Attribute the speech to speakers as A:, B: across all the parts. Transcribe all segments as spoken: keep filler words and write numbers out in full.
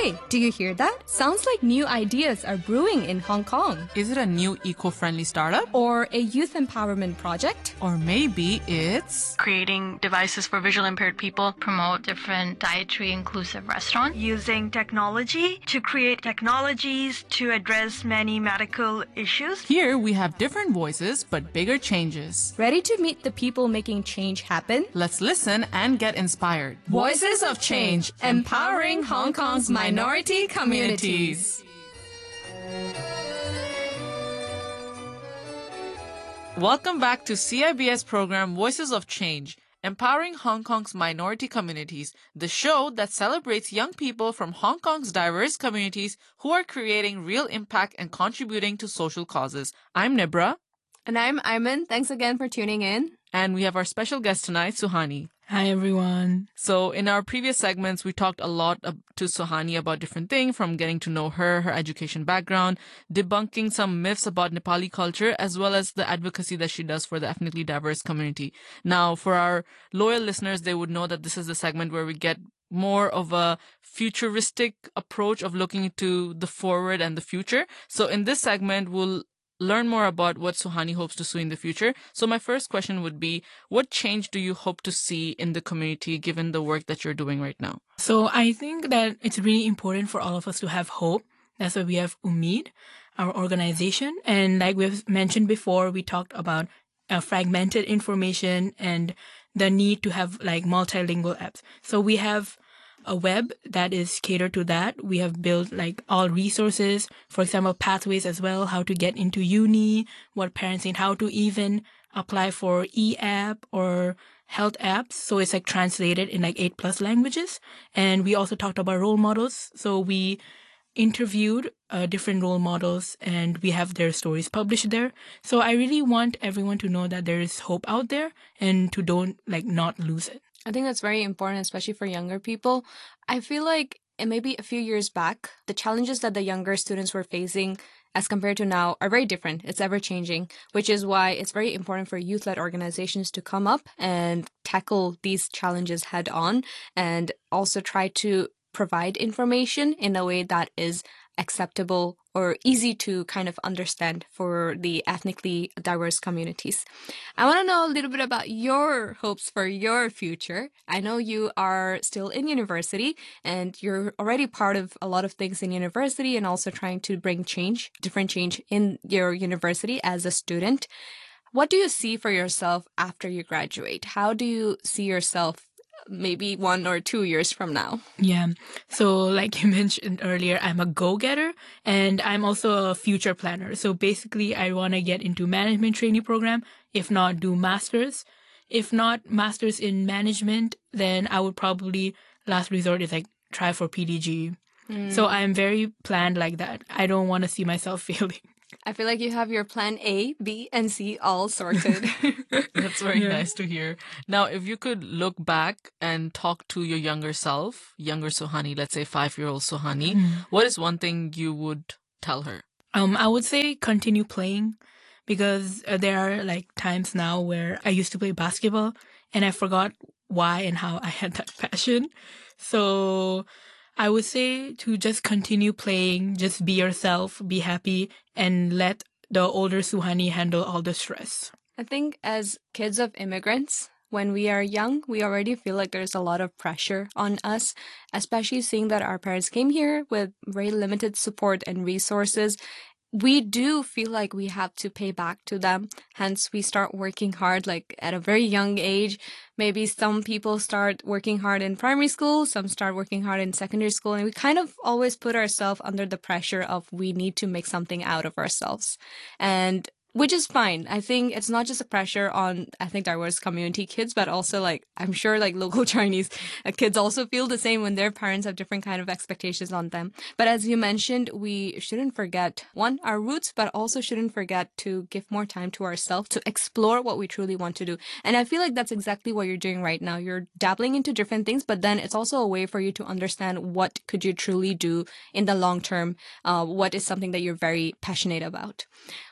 A: Hey, do you hear that? Sounds like new ideas are brewing in Hong Kong.
B: Is it a new eco-friendly startup?
A: Or a youth empowerment project?
B: Or maybe it's
C: creating devices for visually impaired people,
D: promote different dietary inclusive restaurants,
E: using technology to create technologies to address many medical issues.
B: Here we have different voices but bigger changes.
A: Ready to meet the people making change happen?
B: Let's listen and get inspired.
A: Voices of Change, empowering Hong Kong's minority communities.
B: Welcome back to C I B S program Voices of Change, empowering Hong Kong's minority communities, the show that celebrates young people from Hong Kong's diverse communities who are creating real impact and contributing to social causes. I'm Nibra.
A: And I'm Ayman. Thanks again for tuning in.
B: And we have our special guest tonight, Suhani.
F: Hi, everyone.
B: So in our previous segments, we talked a lot uh, to Suhani about different things, from getting to know her, her education background, debunking some myths about Nepali culture, as well as the advocacy that she does for the ethnically diverse community. Now, for our loyal listeners, they would know that this is the segment where we get more of a futuristic approach of looking to the forward and the future. So in this segment, we'll learn more about what Suhani hopes to see in the future. So my first question would be, what change do you hope to see in the community given the work that you're doing right now?
F: So I think that it's really important for all of us to have hope. That's why we have Umeed, our organization. And like we've mentioned before, we talked about uh, fragmented information and the need to have like multilingual apps. So we have a web that is catered to that. We have built like all resources, for example, pathways as well, how to get into uni, what parents need, how to even apply for e-app or health apps. So it's like translated in like eight plus languages. And we also talked about role models. So we interviewed uh, different role models and we have their stories published there. So I really want everyone to know that there is hope out there and to don't like not lose it.
A: I think that's very important, especially for younger people. I feel like maybe a few years back, the challenges that the younger students were facing as compared to now are very different. It's ever changing, which is why it's very important for youth-led organizations to come up and tackle these challenges head on and also try to provide information in a way that is acceptable or easy to kind of understand for the ethnically diverse communities. I want to know a little bit about your hopes for your future. I know you are still in university and you're already part of a lot of things in university and also trying to bring change, different change in your university as a student. What do you see for yourself after you graduate? How do you see yourself maybe one or two years from now?
F: Yeah. So like you mentioned earlier, I'm a go-getter and I'm also a future planner. So basically I want to get into management training program. If not, do masters. If not masters in management, then I would probably last resort is like try for P D G. Mm. So I'm very planned like that. I don't want to see myself failing.
A: I feel like you have your plan A, B, and C all sorted.
B: That's very
F: Yeah.
B: nice to hear. Now, if you could look back and talk to your younger self, younger Suhani, let's say five-year-old Suhani,
F: Mm.
B: what is one thing you would tell her?
F: Um, I would say continue playing because uh, there are like times now where I used to play basketball and I forgot why and how I had that passion. So I would say to just continue playing, just be yourself, be happy, and let the older Suhani handle all the stress.
A: I think as kids of immigrants, when we are young, we already feel like there's a lot of pressure on us, especially seeing that our parents came here with very limited support and resources. We do feel like we have to pay back to them. Hence, we start working hard like at a very young age. Maybe some people start working hard in primary school, some start working hard in secondary school, and we kind of always put ourselves under the pressure of we need to make something out of ourselves. And which is fine. I think it's not just a pressure on ethnic diverse community kids, but also like, I'm sure like local Chinese uh, kids also feel the same when their parents have different kind of expectations on them. But as you mentioned, we shouldn't forget, one, our roots, but also shouldn't forget to give more time to ourselves to explore what we truly want to do. And I feel like that's exactly what you're doing right now. You're dabbling into different things, but then it's also a way for you to understand what could you truly do in the long term, uh, what is something that you're very passionate about.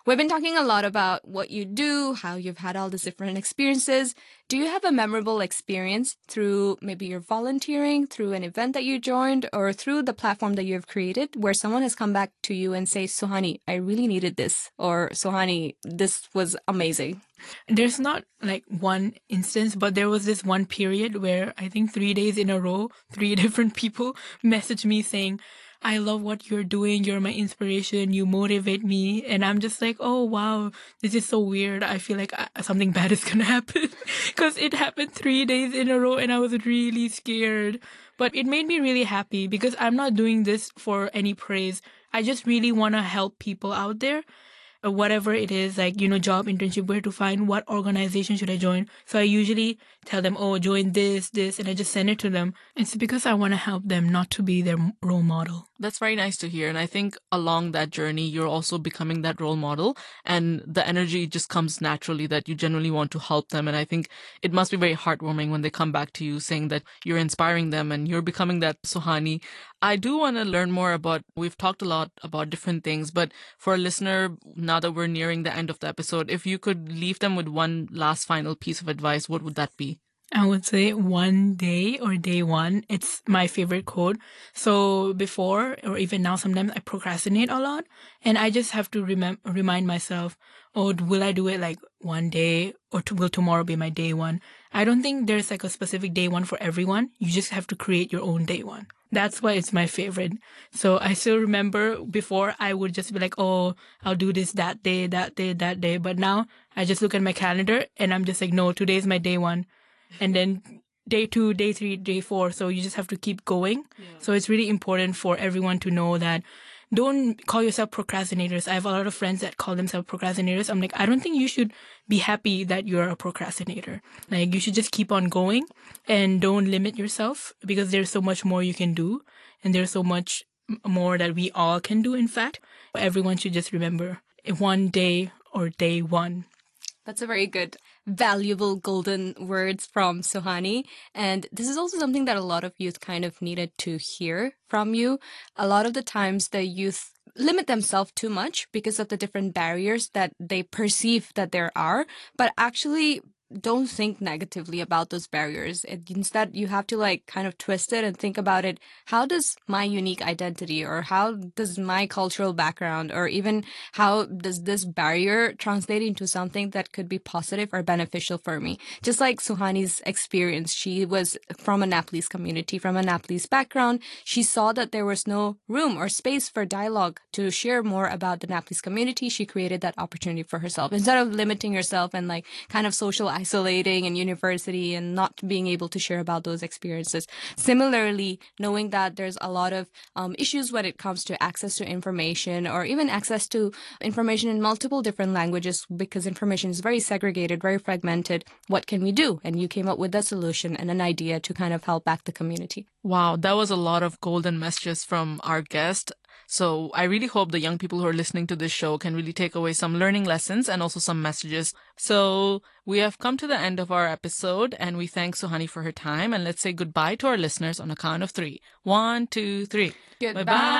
A: We've been talking a lot about what you do, how you've had all these different experiences. Do you have a memorable experience through maybe your volunteering, through an event that you joined, or through the platform that you have created where someone has come back to you and say, Suhani, I really needed this, or Suhani, this was amazing?
F: There's not like one instance, but there was this one period where I think three days in a row, three different people messaged me saying, I love what you're doing. You're my inspiration. You motivate me. And I'm just like, oh, wow, this is so weird. I feel like I, something bad is going to happen because it happened three days in a row and I was really scared. But it made me really happy because I'm not doing this for any praise. I just really want to help people out there. Whatever it is, like, you know, job, internship, where to find, what organization should I join. So I usually tell them, oh, join this, this, and I just send it to them. It's because I want to help them, not to be their role model.
B: That's very nice to hear. And I think along that journey, you're also becoming that role model. And the energy just comes naturally that you genuinely want to help them. And I think it must be very heartwarming when they come back to you saying that you're inspiring them and you're becoming that Suhani. I do want to learn more about, we've talked a lot about different things, but for a listener, now that we're nearing the end of the episode, if you could leave them with one last final piece of advice, what would that be?
F: I would say one day or day one. It's my favorite quote. So before or even now, sometimes I procrastinate a lot and I just have to remem- remind myself, oh, will I do it like one day or to- will tomorrow be my day one? I don't think there's like a specific day one for everyone. You just have to create your own day one. That's why it's my favorite. So I still remember before I would just be like, oh, I'll do this that day, that day, that day. But now I just look at my calendar and I'm just like, no, today's my day one. And then day two, day three, day four. So you just have to keep going. Yeah. So it's really important for everyone to know that don't call yourself procrastinators. I have a lot of friends that call themselves procrastinators. I'm like, I don't think you should be happy that you're a procrastinator. Like, you should just keep on going and don't limit yourself because there's so much more you can do. And there's so much more that we all can do, in fact. Everyone should just remember one day or day one.
A: That's a very good, valuable golden words from Suhani. And this is also something that a lot of youth kind of needed to hear from you. A lot of the times the youth limit themselves too much because of the different barriers that they perceive that there are, but actually don't think negatively about those barriers. It, instead, you have to like kind of twist it and think about it. How does my unique identity or how does my cultural background or even how does this barrier translate into something that could be positive or beneficial for me? Just like Suhani's experience, she was from a Nepalese community, from a Nepalese background. She saw that there was no room or space for dialogue to share more about the Nepalese community. She created that opportunity for herself. Instead of limiting yourself and like kind of social isolating in university and not being able to share about those experiences. Similarly, knowing that there's a lot of um, issues when it comes to access to information or even access to information in multiple different languages because information is very segregated, very fragmented. What can we do? And you came up with a solution and an idea to kind of help back the community.
B: Wow, that was a lot of golden messages from our guest. So I really hope the young people who are listening to this show can really take away some learning lessons and also some messages. So we have come to the end of our episode and we thank Suhani for her time. And let's say goodbye to our listeners on a count of three. One, two, three.
A: Goodbye.
B: Bye-bye.